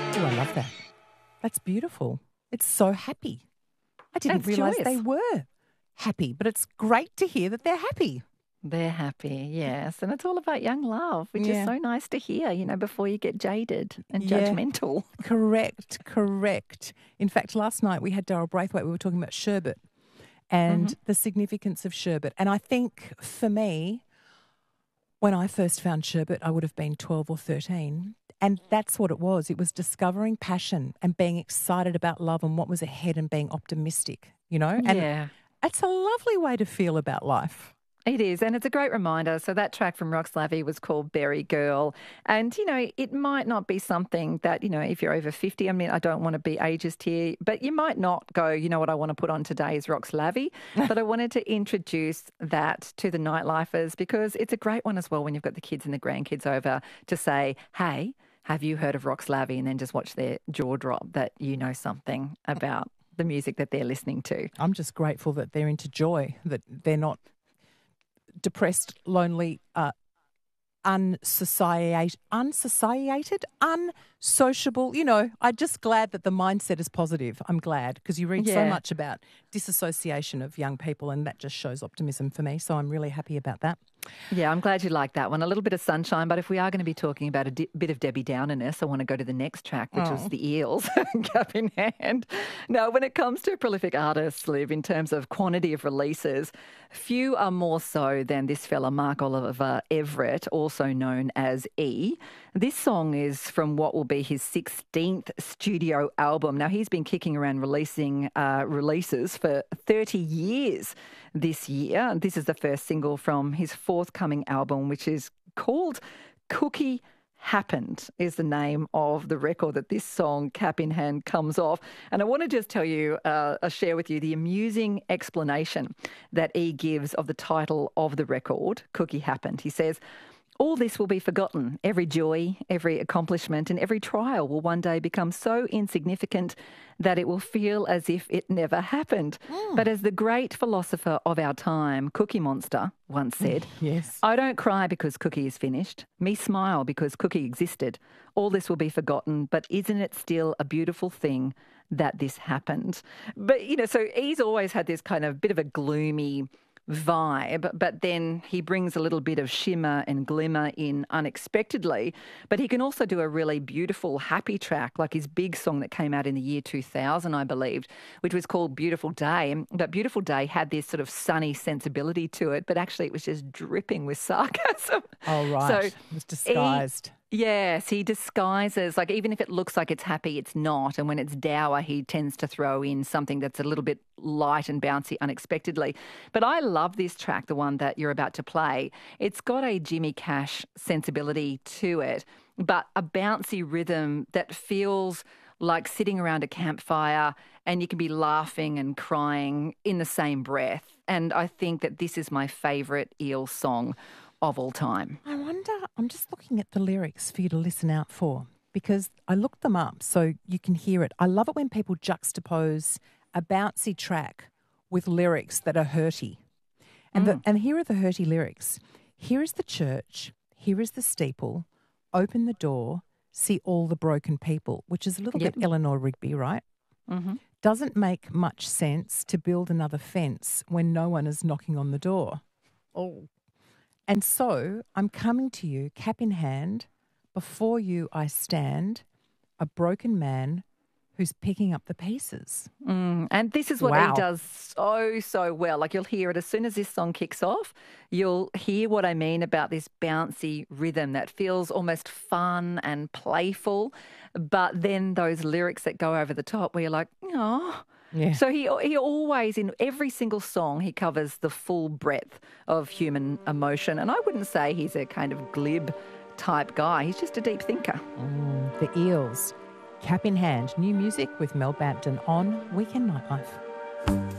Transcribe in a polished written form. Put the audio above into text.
Oh, I love that. That's beautiful. It's so happy. I didn't realise they were happy, but it's great to hear that they're happy. They're happy, yes. And it's all about young love, which is so nice to hear, before you get jaded and judgmental. Correct. In fact, last night we had Daryl Braithwaite. We were talking about sherbet and the significance of sherbet. And I think for me, when I first found sherbet, I would have been 12 or 13. And that's what it was. It was discovering passion and being excited about love and what was ahead and being optimistic, And it's a lovely way to feel about life. It is, and it's a great reminder. So that track from Rox Lavey was called Berry Girl. And, it might not be something that, if you're over 50, I don't want to be ageist here, but you might not go, what I want to put on today is Rox Lavey. But I wanted to introduce that to the nightlifers because it's a great one as well when you've got the kids and the grandkids over to say, hey, have you heard of Rox Lavey? And then just watch their jaw drop that you know something about the music that they're listening to. I'm just grateful that they're into joy, that they're not depressed, lonely, unsociated, unsociable. I'm just glad that the mindset is positive. I'm glad because you read so much about disassociation of young people and that just shows optimism for me. So I'm really happy about that. Yeah, I'm glad you like that one. A little bit of sunshine, but if we are going to be talking about a bit of Debbie Downerness, I want to go to the next track, which was The Eels, Cap in Hand. Now, when it comes to prolific artists, Liv, in terms of quantity of releases, few are more so than this fella, Mark Oliver Everett, also known as E. This song is from what will be his 16th studio album. Now, he's been kicking around releasing releases for 30 years this year. This is the first single from his forthcoming album, which is called Cookie Happened, is the name of the record that this song, Cap in Hand, comes off. And I want to just tell you, share with you the amusing explanation that E gives of the title of the record, Cookie Happened. He says, all this will be forgotten. Every joy, every accomplishment and every trial will one day become so insignificant that it will feel as if it never happened. But as the great philosopher of our time, Cookie Monster, once said, I don't cry because Cookie is finished. Me smile because Cookie existed. All this will be forgotten, but isn't it still a beautiful thing that this happened? But, so he's always had this kind of bit of a gloomy vibe, but then he brings a little bit of shimmer and glimmer in unexpectedly. But he can also do a really beautiful, happy track, like his big song that came out in the year 2000, I believe, which was called Beautiful Day. But Beautiful Day had this sort of sunny sensibility to it, but actually it was just dripping with sarcasm. Oh, right. So it was disguised. Yes, he disguises, like even if it looks like it's happy, it's not. And when it's dour, he tends to throw in something that's a little bit light and bouncy unexpectedly. But I love this track, the one that you're about to play. It's got a Jimmy Cash sensibility to it, but a bouncy rhythm that feels like sitting around a campfire and you can be laughing and crying in the same breath. And I think that this is my favourite Eels song of all time. I wonder, I'm just looking at the lyrics for you to listen out for because I looked them up so you can hear it. I love it when people juxtapose a bouncy track with lyrics that are hurty. And here are the hurty lyrics. Here is the church, here is the steeple, open the door, see all the broken people, which is a little bit Eleanor Rigby, right? Doesn't make much sense to build another fence when no one is knocking on the door. Oh. And so I'm coming to you, cap in hand, before you I stand, a broken man who's picking up the pieces. And this is what he does so well. Like you'll hear it as soon as this song kicks off, you'll hear what I mean about this bouncy rhythm that feels almost fun and playful, but then those lyrics that go over the top where you're like, oh. Yeah. So he always, in every single song, he covers the full breadth of human emotion. And I wouldn't say he's a kind of glib type guy. He's just a deep thinker. The Eels, cap in hand, new music with Mel Bampton on Weekend Nightlife.